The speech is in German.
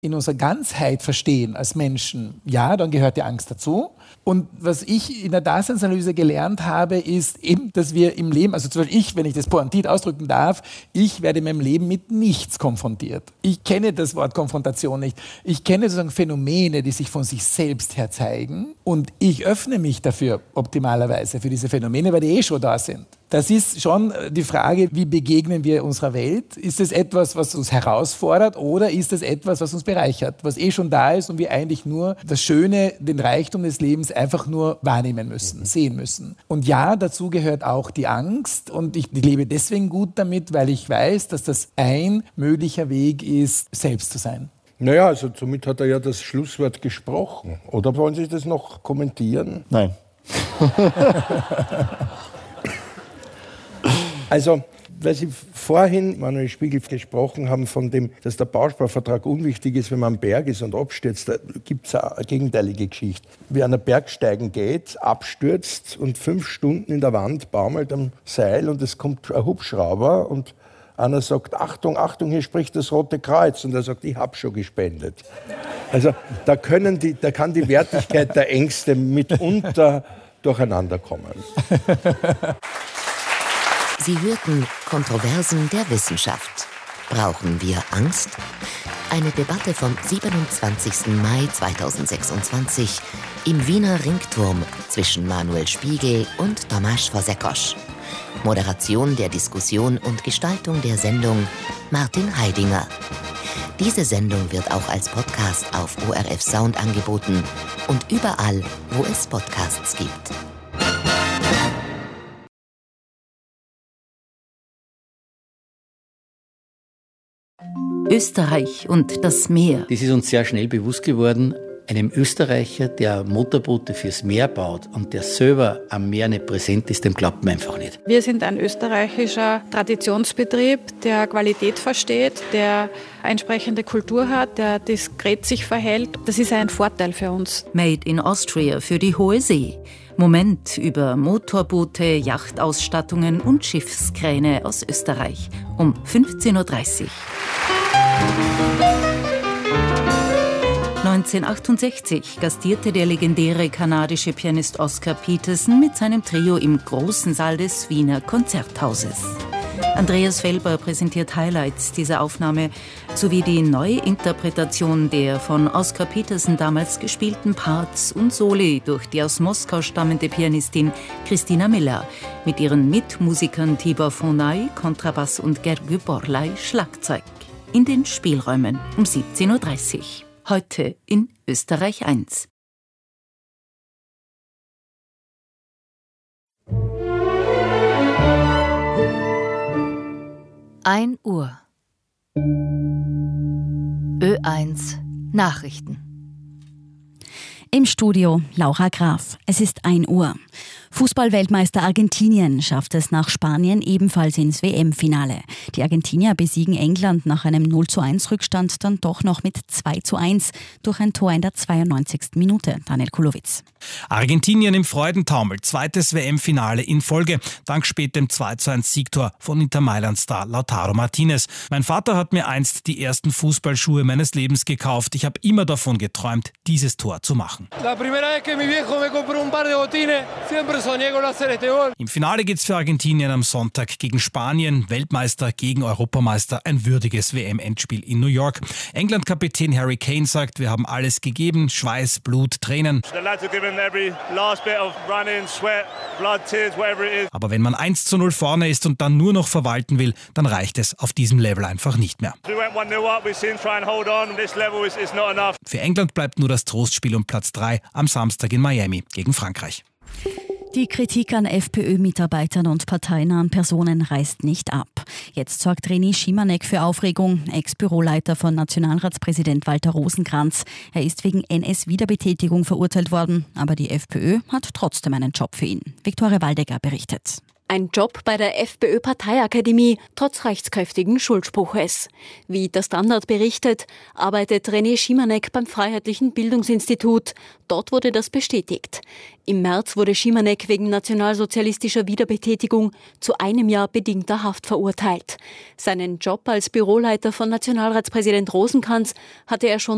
in unserer Ganzheit verstehen als Menschen, ja, dann gehört die Angst dazu. Und was ich in der Daseinsanalyse gelernt habe, ist eben, dass wir im Leben, also zum Beispiel ich, wenn ich das pointiert ausdrücken darf, ich werde in meinem Leben mit nichts konfrontiert. Ich kenne das Wort Konfrontation nicht. Ich kenne sozusagen Phänomene, die sich von sich selbst her zeigen. Und ich öffne mich dafür optimalerweise für diese Phänomene, weil die schon da sind. Das ist schon die Frage, wie begegnen wir unserer Welt? Ist es etwas, was uns herausfordert oder ist es etwas, was uns bereichert, was schon da ist und wir eigentlich nur das Schöne, den Reichtum des Lebens einfach nur wahrnehmen müssen, sehen müssen? Und ja, dazu gehört auch die Angst und ich lebe deswegen gut damit, weil ich weiß, dass das ein möglicher Weg ist, selbst zu sein. Naja, also somit hat er ja das Schlusswort gesprochen. Oder wollen Sie das noch kommentieren? Nein. Also, weil Sie vorhin, Manuel Spiegel, gesprochen haben von dem, dass der Bausparvertrag unwichtig ist, wenn man am Berg ist und abstürzt, da gibt es eine gegenteilige Geschichte. Wer an einen Berg steigen geht, abstürzt und 5 Stunden in der Wand baumelt am Seil und es kommt ein Hubschrauber und einer sagt, Achtung, Achtung, hier spricht das Rote Kreuz. Und er sagt, ich habe schon gespendet. Also da kann die Wertigkeit der Ängste mitunter durcheinander kommen. Sie hörten Kontroversen der Wissenschaft. Brauchen wir Angst? Eine Debatte vom 27. Mai 2026 im Wiener Ringturm zwischen Manuel Spiegel und Tomasz Fazekas. Moderation der Diskussion und Gestaltung der Sendung Martin Heidinger. Diese Sendung wird auch als Podcast auf ORF Sound angeboten und überall, wo es Podcasts gibt. Österreich und das Meer. Das ist uns sehr schnell bewusst geworden. Einem Österreicher, der Motorboote fürs Meer baut und der selber am Meer nicht präsent ist, dem glaubt man einfach nicht. Wir sind ein österreichischer Traditionsbetrieb, der Qualität versteht, der entsprechende Kultur hat, der diskret sich verhält. Das ist ein Vorteil für uns. Made in Austria für die hohe See. Moment über Motorboote, Yachtausstattungen und Schiffskräne aus Österreich um 15.30 Uhr. 1968 gastierte der legendäre kanadische Pianist Oscar Peterson mit seinem Trio im großen Saal des Wiener Konzerthauses. Andreas Felber präsentiert Highlights dieser Aufnahme sowie die neue Interpretation der von Oscar Peterson damals gespielten Parts und Soli durch die aus Moskau stammende Pianistin Christina Miller mit ihren Mitmusikern Tibor Fonay, Kontrabass und Gergő Borlai, Schlagzeug. In den Spielräumen um 17.30 Uhr. Heute in Österreich 1. Uhr. Ö1 Nachrichten. Im Studio Laura Graf. Es ist 1 Uhr. Fußballweltmeister Argentinien schafft es nach Spanien ebenfalls ins WM-Finale. Die Argentinier besiegen England nach einem 0:1 Rückstand dann doch noch mit 2:1 durch ein Tor in der 92. Minute. Daniel Kulowitz. Argentinien im Freudentaumel, zweites WM-Finale in Folge, dank spätem 2:1 Siegtor von Inter Mailand-Star Lautaro Martinez. Mein Vater hat mir einst die ersten Fußballschuhe meines Lebens gekauft. Ich habe immer davon geträumt, dieses Tor zu machen. Im Finale geht's für Argentinien am Sonntag gegen Spanien, Weltmeister gegen Europameister, ein würdiges WM-Endspiel in New York. England-Kapitän Harry Kane sagt, wir haben alles gegeben, Schweiß, Blut, Tränen. Aber wenn man 1:0 vorne ist und dann nur noch verwalten will, dann reicht es auf diesem Level einfach nicht mehr. Für England bleibt nur das Trostspiel um Platz 3 am Samstag in Miami gegen Frankreich. Die Kritik an FPÖ-Mitarbeitern und parteinahen Personen reißt nicht ab. Jetzt sorgt René Schimanek für Aufregung, Ex-Büroleiter von Nationalratspräsident Walter Rosenkranz. Er ist wegen NS-Wiederbetätigung verurteilt worden, aber die FPÖ hat trotzdem einen Job für ihn. Viktoria Waldecker berichtet. Ein Job bei der FPÖ-Parteiakademie, trotz rechtskräftigen Schuldspruches. Wie der Standard berichtet, arbeitet René Schimanek beim Freiheitlichen Bildungsinstitut. Dort wurde das bestätigt. Im März wurde Schimanek wegen nationalsozialistischer Wiederbetätigung zu 1 Jahr bedingter Haft verurteilt. Seinen Job als Büroleiter von Nationalratspräsident Rosenkranz hatte er schon